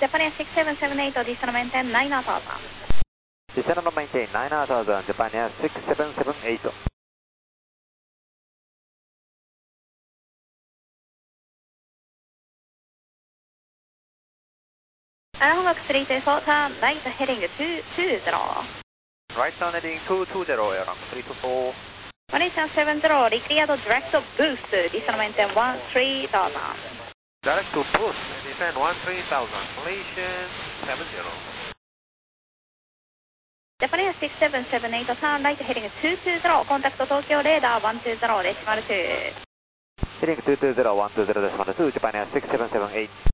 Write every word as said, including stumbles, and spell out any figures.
Japan Air six seven seven eight, descend and maintain nine thousand. Descend and maintain nine thousand, Japan Air six seven seven eight. アナホマックスリーツーフォー、turn right heading two two zero. Right turn heading two two zero, Airlines three two four. Malaysian seven zero, declared direct boost, descend and maintain one three thousand. Direct to boost, descend one three thousand, Malaysian seven zero. Japan Air six seven seven eight, turn right heading two two zero, contact Tokyo radar one two zero, decimal two. Heading two two zero, one two zero, decimal two, Japan Air six seven seven eight.